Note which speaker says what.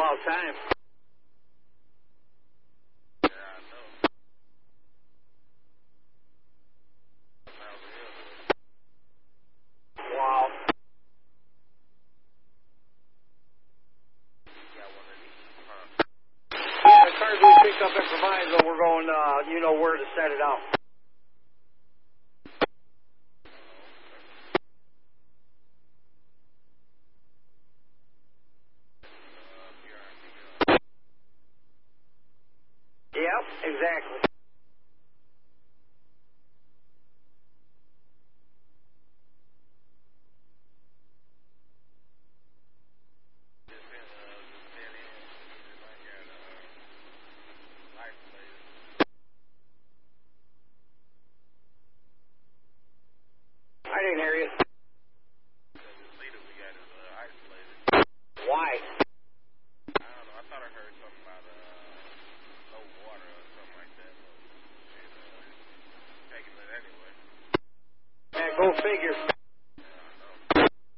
Speaker 1: about time.
Speaker 2: Yeah, I know.
Speaker 1: Wow.
Speaker 2: You got one of these, huh?
Speaker 1: Yeah, the cars we picked up at Proviso, we're going, you know where to set it out. Yep, exactly. I didn't hear you. Why?
Speaker 2: I don't know. I thought I heard something about low water or something like that. But taking it anyway.
Speaker 1: Yeah, go figure.